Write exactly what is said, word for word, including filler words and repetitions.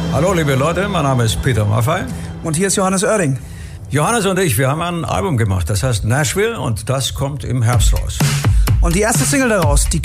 Hallo liebe Leute, mein Name ist Peter Maffay. Und hier ist Johannes Oerding. Johannes und ich, wir haben ein Album gemacht, das heißt Nashville und das kommt im Herbst raus. Und die erste Single daraus, die